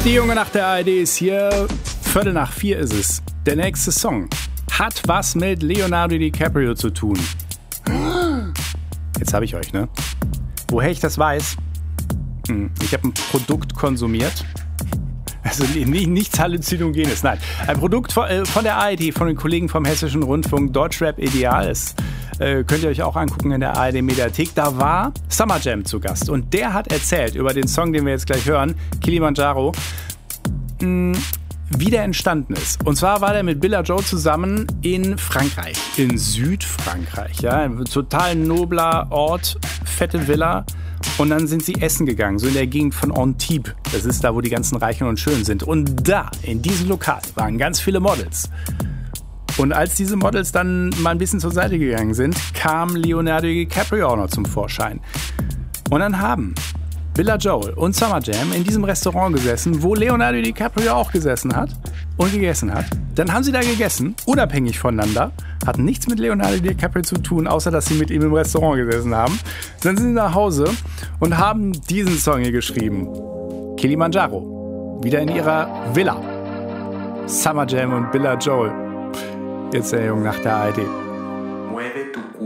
Die junge Nacht der ARD ist hier. 3:45 ist es. Der nächste Song hat was mit Leonardo DiCaprio zu tun. Jetzt habe ich euch, ne? Woher ich das weiß? Ich habe ein Produkt konsumiert. Also nichts Halluzinogenes, nein. Ein Produkt von der ARD, von den Kollegen vom Hessischen Rundfunk, Deutschrap Ideal. Das könnt ihr euch auch angucken in der ARD Mediathek. Da war Summer Jam zu Gast und der hat erzählt über den Song, den wir jetzt gleich hören, Kilimanjaro, wie der entstanden ist. Und zwar war der mit Billa Joe zusammen in Frankreich, in Südfrankreich. Ja, ein total nobler Ort, fette Villa. Und dann sind sie essen gegangen, so in der Gegend von Antibes. Das ist da, wo die ganzen Reichen und Schönen sind. Und da, in diesem Lokal, waren ganz viele Models. Und als diese Models dann mal ein bisschen zur Seite gegangen sind, kam Leonardo DiCaprio auch noch zum Vorschein. Und dann haben Billa Joe und Summer Jam in diesem Restaurant gesessen, wo Leonardo DiCaprio auch gesessen hat und gegessen hat. Dann haben sie da gegessen, unabhängig voneinander, hatten nichts mit Leonardo DiCaprio zu tun, außer dass sie mit ihm im Restaurant gesessen haben. Dann sind sie nach Hause und haben diesen Song hier geschrieben. Kilimanjaro. Wieder in ihrer Villa. Summer Jam und Billa Joe. Jetzt der Junge nach der ARD.